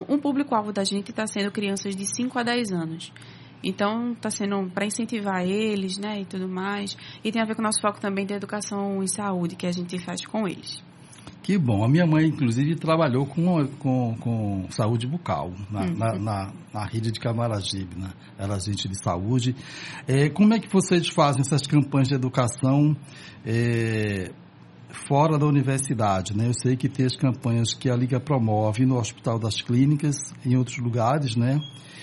um público-alvo da gente está sendo crianças de 5 a 10 anos. Então, está sendo para incentivar eles, né, e tudo mais. E tem a ver com o nosso foco também de educação e saúde, que a gente faz com eles. Que bom. A minha mãe, inclusive, trabalhou com saúde bucal na rede de Camaragibe, né? Era agente de saúde. Como é que vocês fazem essas campanhas de educação fora da universidade, né? Eu sei que tem as campanhas que a Liga promove no Hospital das Clínicas, em outros lugares, né?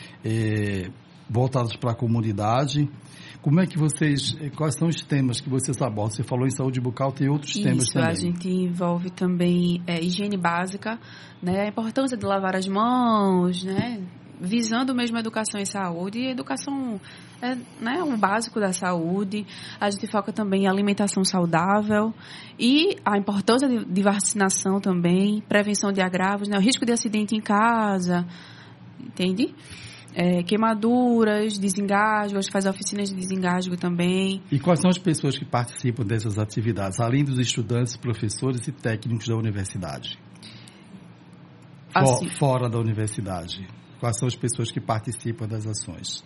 Voltadas para a comunidade. Como é que quais são os temas que vocês abordam? Você falou em saúde bucal, tem outros temas também. A gente envolve também higiene básica, né? A importância de lavar as mãos, né? Visando mesmo a educação em saúde, e a educação né, um básico da saúde. A gente foca também em alimentação saudável e a importância de vacinação também, prevenção de agravos, né? O risco de acidente em casa, entende? Queimaduras, desengasgo, a gente faz oficinas de desengasgo também. E quais são as pessoas que participam dessas atividades, além dos estudantes, professores e técnicos da universidade? Assim, fora da universidade, quais são as pessoas que participam das ações?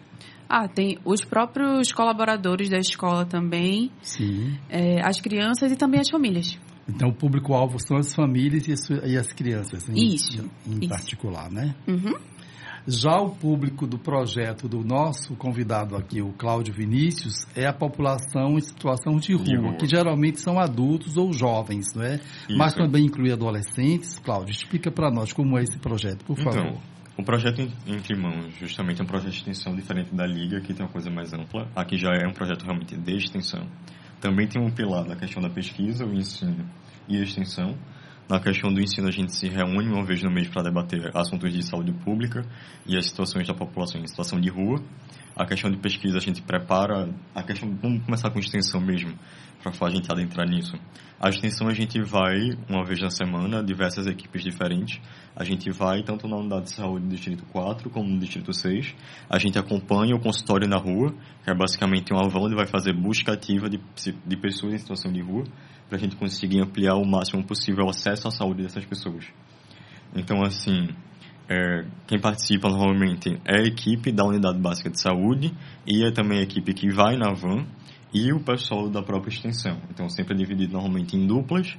Tem os próprios colaboradores da escola também. Sim. As crianças e também as famílias. Então, o público-alvo são as famílias e as crianças, em particular, né? Uhum. Já o público do projeto do nosso convidado aqui, o Cláudio Vinícius, é a população em situação de rua, que geralmente são adultos ou jovens, não é? Isso. Mas também inclui adolescentes. Cláudio, explica para nós como é esse projeto, por favor. Então, o projeto Entre Mãos, justamente, é um projeto de extensão diferente da Liga, que tem uma coisa mais ampla. Aqui já é um projeto realmente de extensão. Também tem um pilar da questão da pesquisa, o ensino e a extensão. Na questão do ensino, a gente se reúne uma vez no mês para debater assuntos de saúde pública e as situações da população em situação de rua. A questão de pesquisa, a gente prepara vamos começar com extensão mesmo, para a gente adentrar nisso. A extensão, a gente vai uma vez na semana, diversas equipes diferentes. A gente vai tanto na unidade de saúde do Distrito 4 como no Distrito 6. A gente acompanha o consultório na rua, que é basicamente uma van onde vai fazer busca ativa de pessoas em situação de rua, para a gente conseguir ampliar o máximo possível o acesso à saúde dessas pessoas. Então, assim, quem participa normalmente é a equipe da Unidade Básica de Saúde e é também a equipe que vai na van e o pessoal da própria extensão. Então, sempre é dividido normalmente em duplas,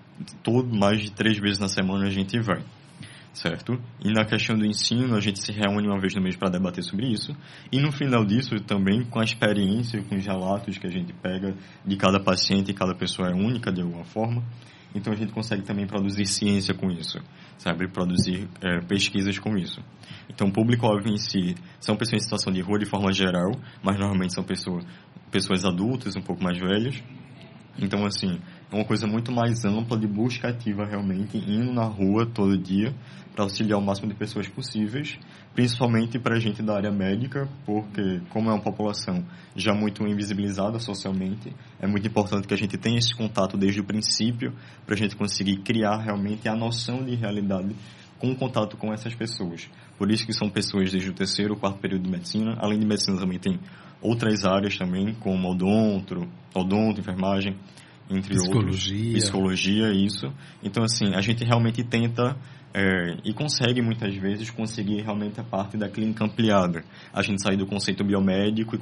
mais de 3 vezes na semana a gente vai. Certo? E na questão do ensino, a gente se reúne uma vez no mês para debater sobre isso. E no final disso, também com a experiência, com os relatos que a gente pega de cada paciente, e cada pessoa é única de alguma forma. Então a gente consegue também produzir ciência com isso, sabe? Produzir pesquisas com isso. Então o público-alvo em si são pessoas em situação de rua de forma geral, mas normalmente são pessoas adultas, um pouco mais velhas. Então, assim, é uma coisa muito mais ampla de busca ativa realmente, indo na rua todo dia para auxiliar o máximo de pessoas possíveis, principalmente para a gente da área médica, porque como é uma população já muito invisibilizada socialmente, é muito importante que a gente tenha esse contato desde o princípio para a gente conseguir criar realmente a noção de realidade com o contato com essas pessoas. Por isso que são pessoas desde o 3º ou 4º período de medicina. Além de medicina também tem outras áreas também, como odonto, enfermagem, entre outros. Psicologia, isso. Então, assim, a gente realmente tenta e consegue muitas vezes conseguir realmente a parte da clínica ampliada. A gente sair do conceito biomédico e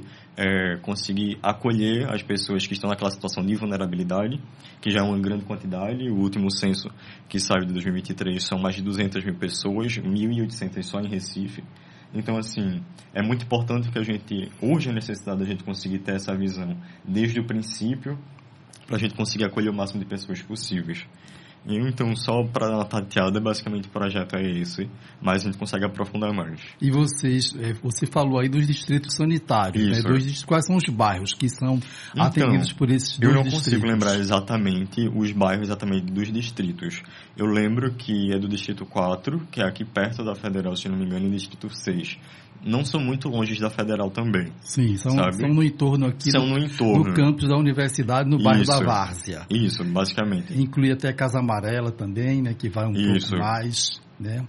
conseguir acolher as pessoas que estão naquela situação de vulnerabilidade, que já é uma grande quantidade. O último censo que saiu de 2023 são mais de 200 mil pessoas, 1.800 só em Recife. Então, assim, é muito importante que a gente, urge a necessidade da gente conseguir ter essa visão desde o princípio, para a gente conseguir acolher o máximo de pessoas possíveis. E então, só para dar uma tateada, basicamente o projeto é esse, mas a gente consegue aprofundar mais. E você falou aí dos distritos sanitários, né? Quais são os bairros que são atendidos por esses dois distritos? Eu não consigo lembrar exatamente os bairros exatamente dos distritos. Eu lembro que é do Distrito 4, que é aqui perto da Federal, se não me engano, e Distrito 6. Não são muito longe da Federal também. Sim, são no entorno aqui, no campus da universidade, no bairro da Várzea. Isso, basicamente. Inclui até Casa Amarela também, né, que vai um pouco mais, né?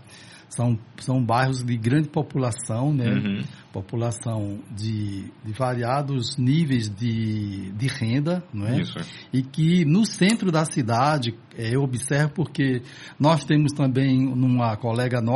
São bairros de grande população, né? Uhum. População de variados níveis de renda, não é? Isso. E que no centro da cidade, eu observo porque nós temos também uma colega nossa,